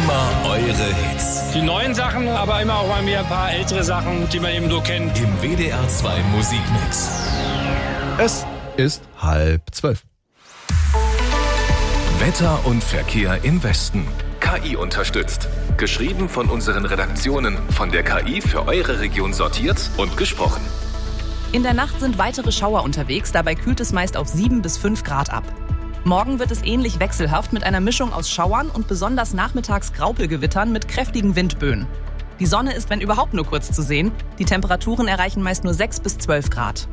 Immer eure Hits. Die neuen Sachen, aber immer auch mal wieder ein paar ältere Sachen, die man eben so kennt. Im WDR 2 Musikmix. Es ist 11:30. Wetter und Verkehr im Westen. KI unterstützt. Geschrieben von unseren Redaktionen, von der KI für eure Region sortiert und gesprochen. In der Nacht sind weitere Schauer unterwegs, dabei kühlt es meist auf 7 bis 5 Grad ab. Morgen wird es ähnlich wechselhaft mit einer Mischung aus Schauern und besonders nachmittags Graupelgewittern mit kräftigen Windböen. Die Sonne ist, wenn überhaupt, nur kurz zu sehen. Die Temperaturen erreichen meist nur 6 bis 12 Grad.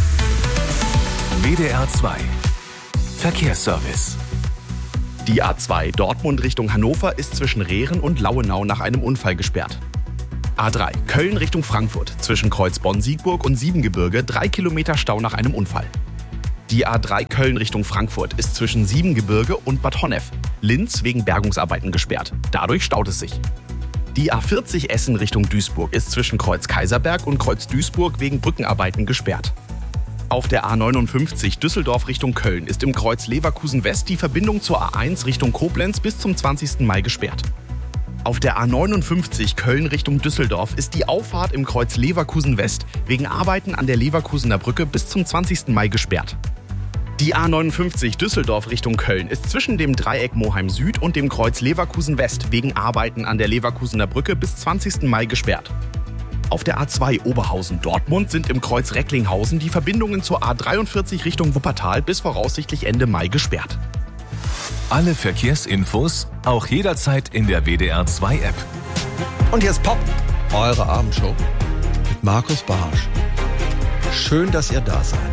WDR 2 Verkehrsservice. Die A2 Dortmund Richtung Hannover ist zwischen Rehren und Lauenau nach einem Unfall gesperrt. A3 Köln Richtung Frankfurt zwischen Kreuz Bonn-Siegburg und Siebengebirge 3 Kilometer Stau nach einem Unfall. Die A3 Köln Richtung Frankfurt ist zwischen Siebengebirge und Bad Honnef, Linz wegen Bergungsarbeiten gesperrt. Dadurch staut es sich. Die A40 Essen Richtung Duisburg ist zwischen Kreuz Kaiserberg und Kreuz Duisburg wegen Brückenarbeiten gesperrt. Auf der A59 Düsseldorf Richtung Köln ist im Kreuz Leverkusen West die Verbindung zur A1 Richtung Koblenz bis zum 20. Mai gesperrt. Auf der A59 Köln Richtung Düsseldorf ist die Auffahrt im Kreuz Leverkusen West wegen Arbeiten an der Leverkusener Brücke bis zum 20. Mai gesperrt. Die A59 Düsseldorf Richtung Köln ist zwischen dem Dreieck Moheim Süd und dem Kreuz Leverkusen West wegen Arbeiten an der Leverkusener Brücke bis 20. Mai gesperrt. Auf der A2 Oberhausen-Dortmund sind im Kreuz Recklinghausen die Verbindungen zur A43 Richtung Wuppertal bis voraussichtlich Ende Mai gesperrt. Alle Verkehrsinfos auch jederzeit in der WDR 2 App. Und hier ist Pop, eure Abendshow mit Markus Barsch. Schön, dass ihr da seid.